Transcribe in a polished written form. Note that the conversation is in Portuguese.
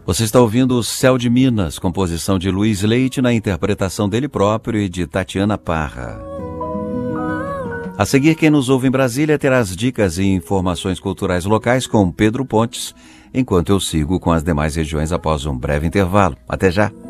Você está ouvindo o Céu de Minas, composição de Luiz Leite na interpretação dele próprio e de Tatiana Parra. A seguir, quem nos ouve em Brasília terá as dicas e informações culturais locais com Pedro Pontes, enquanto eu sigo com as demais regiões após um breve intervalo. Até já!